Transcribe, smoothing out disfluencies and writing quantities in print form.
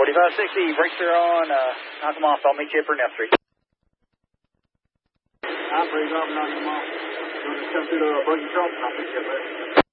4560, brakes are on, knock them off. I'll meet you for F3. I'm pretty off, knock them off. You want to come through the buggy truck? I'll pick you up there.